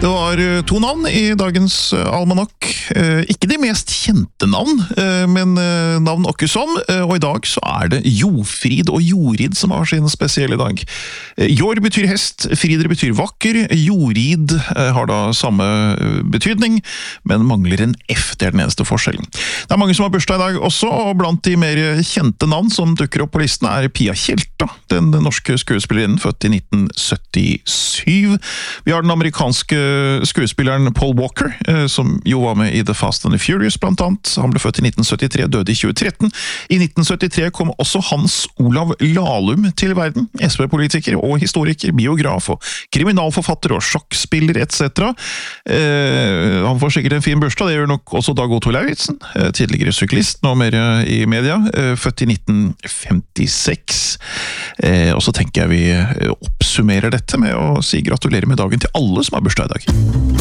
Det var to navn i dagens almanakk. Ikke de mest kjente navn, men navn åkke som. Og i dag så det Jofrid og Jorid som har sin spesielle dag. Jor betyr hest, Fridre betyr vakker, Jorid har da samme betydning, men mangler en F, det den eneste forskjellen. Det mange som har bursdag i dag også, og blant de mer kjente navn som dukker opp på listen Pia Tjelta, den norske skuespillerinnen født i 1977. Vi har den amerikanske skuespilleren Paul Walker, som jo var med i The Fast and the Furious blant annet. Han ble født i 1973, døde i 2013. I 1973 kom også Hans Olav Lahlum til verden, SV-politiker og historiker, biograf og kriminalforfatter og sjakkspiller etc. Han får sikkert en fin bursdag, det gjør nok også Dag Otto Lauritzen, tidligere syklist, nå mer i media, født i 1956. Og så tenker jeg vi oppsummerer dette med å si gratulerer med dagen til alle som har bursdag i dag.